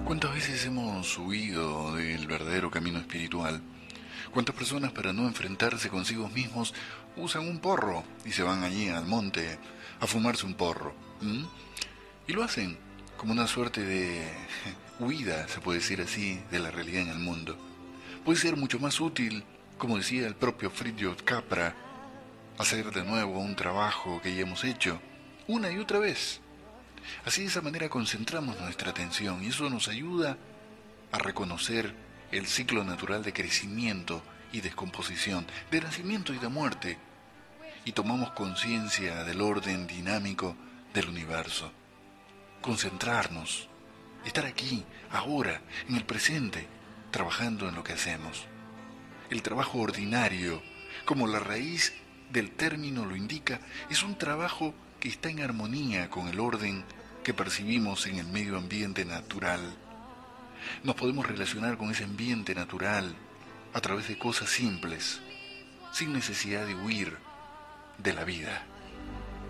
¿Cuántas veces hemos huido del verdadero camino espiritual? ¿Cuántas personas para no enfrentarse consigo mismos usan un porro y se van allí al monte a fumarse un porro? ¿M? Y lo hacen como una suerte de huida, se puede decir así, de la realidad en el mundo. Puede ser mucho más útil, como decía el propio Fritjof Capra, hacer de nuevo un trabajo que ya hemos hecho, una y otra vez. Así de esa manera concentramos nuestra atención y eso nos ayuda a reconocer el ciclo natural de crecimiento y descomposición, de nacimiento y de muerte, y tomamos conciencia del orden dinámico del universo. Concentrarnos, estar aquí, ahora, en el presente, trabajando en lo que hacemos. El trabajo ordinario, como la raíz del término lo indica, es un trabajo que está en armonía con el orden que percibimos en el medio ambiente natural. Nos podemos relacionar con ese ambiente natural a través de cosas simples, sin necesidad de huir de la vida.